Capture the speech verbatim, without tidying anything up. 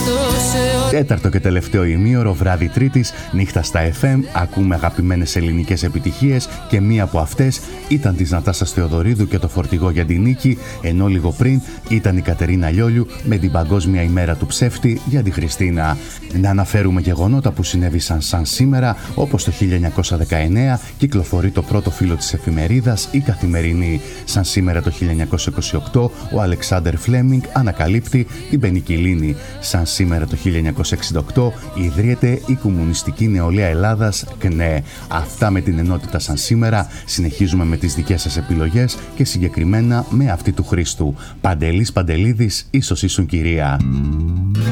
Τέταρτο και τελευταίο ημίωρο, βράδυ Τρίτης, νύχτα στα εφ εμ, ακούμε αγαπημένες ελληνικές επιτυχίες και μία από αυτές ήταν της Νατάσας Θεοδωρίδου και το φορτηγό για την νίκη, ενώ λίγο πριν ήταν η Κατερίνα Λιόλιου με την Παγκόσμια ημέρα του ψεύτη για τη Χριστίνα. Να αναφέρουμε γεγονότα που συνέβησαν σαν σήμερα, όπως το χίλια εννιακόσια δεκαεννέα κυκλοφορεί το πρώτο φύλλο της εφημερίδας Η Καθημερινή. Σαν σήμερα το χίλια εννιακόσια είκοσι οκτώ ο Αλεξάνδερ Φλέμινγκ ανακαλύπτει την πενικυλίνη. Σαν σήμερα το χίλια εννιακόσια εξήντα οκτώ ιδρύεται η Κομμουνιστική Νεολαία Ελλάδας ΚΝΕ. Αυτά με την ενότητα σαν σήμερα. Συνεχίζουμε με τις δικές σας επιλογές και συγκεκριμένα με αυτή του Χρήστου. Παντελής Παντελίδης, ίσως ήσουν κυρία.